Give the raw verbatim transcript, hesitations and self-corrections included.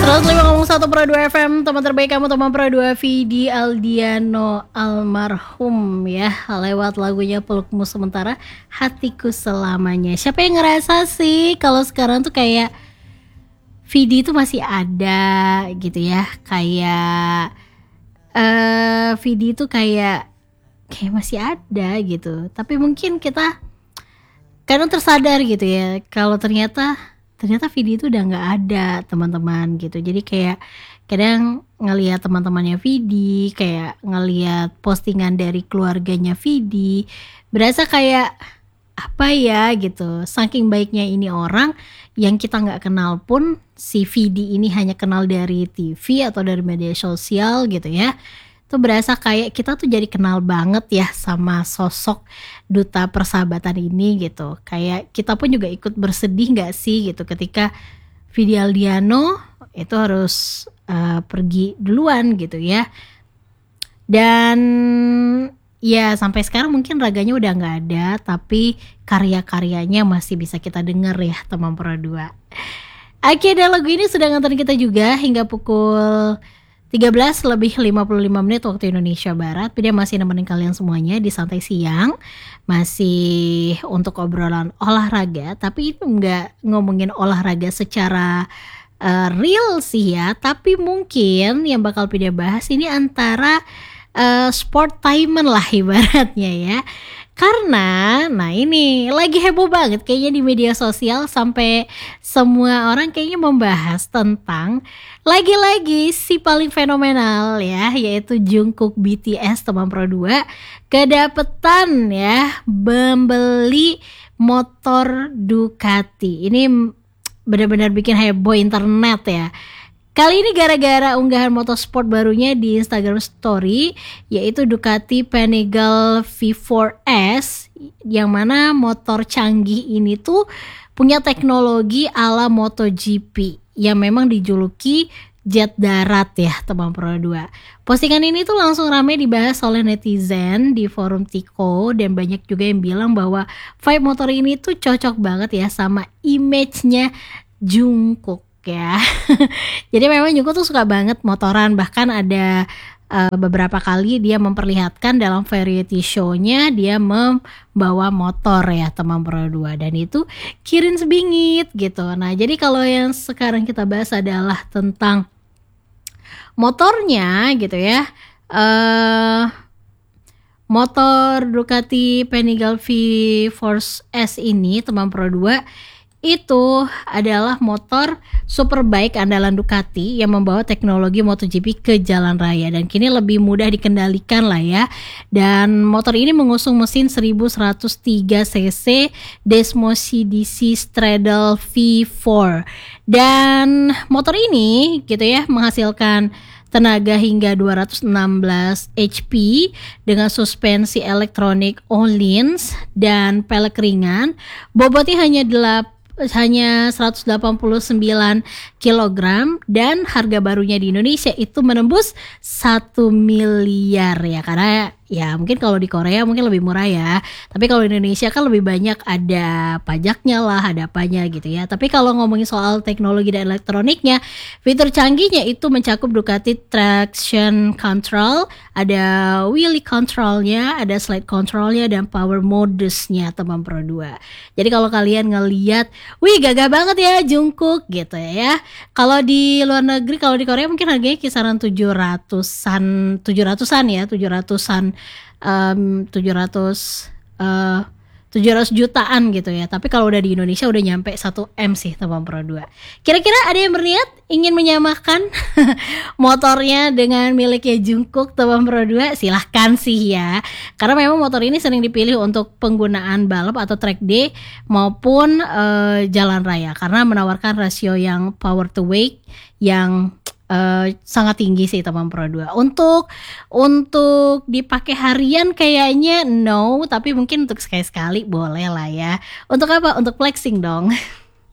seratus lima koma satu Pro dua F M, teman terbaik kamu, teman Pro dua, Vidi Aldiano almarhum ya, lewat lagunya Pelukmu Sementara, Hatiku Selamanya. Siapa yang ngerasa sih kalau sekarang tuh kayak Vidi itu masih ada gitu ya, kayak uh, Vidi itu kayak kayak masih ada gitu. Tapi mungkin kita kadang tersadar gitu ya, kalau ternyata ternyata Vidi itu udah nggak ada, teman-teman gitu. Jadi kayak kadang ngelihat teman-temannya Vidi, kayak ngelihat postingan dari keluarganya Vidi, berasa kayak apa ya gitu. Saking baiknya ini orang yang kita nggak kenal pun, si Vidi ini hanya kenal dari T V atau dari media sosial gitu ya. Tuh berasa kayak kita tuh jadi kenal banget ya sama sosok duta persahabatan ini gitu. Kayak kita pun juga ikut bersedih gak sih gitu ketika Vidi Aldiano itu harus uh, pergi duluan gitu ya. Dan ya sampai sekarang mungkin raganya udah gak ada, tapi karya-karyanya masih bisa kita denger ya teman Pro dua. Oke, dan lagu ini sudah nganterin kita juga hingga pukul tiga belas lebih lima puluh lima menit waktu Indonesia Barat. Dia masih nemenin kalian semuanya di Santai Siang, masih untuk obrolan olahraga, tapi itu nggak ngomongin olahraga secara uh, real sih ya, tapi mungkin yang bakal Pida bahas ini antara uh, sportainment lah ibaratnya ya. Karena, nah ini lagi heboh banget kayaknya di media sosial, sampai semua orang kayaknya membahas tentang lagi-lagi si paling fenomenal ya, yaitu Jungkook B T S teman Pro dua, kedapetan ya membeli motor Ducati. Ini benar-benar bikin heboh internet ya. Kali ini gara-gara unggahan motorsport barunya di Instagram Story, yaitu Ducati Panigale V four S, yang mana motor canggih ini tuh punya teknologi ala MotoGP yang memang dijuluki jet darat ya teman Pro dua. Postingan ini tuh langsung ramai dibahas oleh netizen di forum Tiko, dan banyak juga yang bilang bahwa vibe motor ini tuh cocok banget ya sama image-nya Jungkook ya. Jadi memang Jungkook tuh suka banget motoran, bahkan ada uh, beberapa kali dia memperlihatkan dalam variety show-nya dia membawa motor ya teman Pro dua, dan itu kirin sebingit gitu. Nah, jadi kalau yang sekarang kita bahas adalah tentang motornya gitu ya. Uh, motor Ducati Panigale V four S ini teman Pro dua itu adalah motor superbike andalan Ducati yang membawa teknologi MotoGP ke jalan raya, dan kini lebih mudah dikendalikan lah ya. Dan motor ini mengusung mesin seribu seratus tiga cc Desmo C D C Straddle V four, dan motor ini gitu ya menghasilkan tenaga hingga dua ratus enam belas H P dengan suspensi elektronik Öhlins dan pelek ringan. Bobotnya hanya delapan hanya seratus delapan puluh sembilan kilogram, dan harga barunya di Indonesia itu menembus satu miliar ya, karena ya mungkin kalau di Korea mungkin lebih murah ya, tapi kalau di Indonesia kan lebih banyak ada pajaknya lah, ada apanya gitu ya. Tapi kalau ngomongin soal teknologi dan elektroniknya, fitur canggihnya itu mencakup Ducati Traction Control, ada wheelie controlnya, ada slide controlnya, dan power modusnya teman Pro dua. Jadi kalau kalian ngelihat, wih gagah banget ya Jungkook gitu ya. Kalau di luar negeri, kalau di Korea mungkin harganya kisaran tujuh ratusan, tujuh ratusan ya, tujuh ratusan Um, tujuh ratus uh, tujuh ratus jutaan gitu ya. Tapi kalau udah di Indonesia udah nyampe satu M sih teman Pro dua. Kira-kira ada yang berniat ingin menyamakan motornya dengan miliknya Jungkook teman Pro dua? Silahkan sih ya, karena memang motor ini sering dipilih untuk penggunaan balap atau track day maupun uh, jalan raya, karena menawarkan rasio yang power to weight yang Uh, sangat tinggi sih teman Pro dua. Untuk untuk dipakai harian kayaknya no, tapi mungkin untuk sekali-sekali boleh lah ya. Untuk apa? Untuk flexing dong.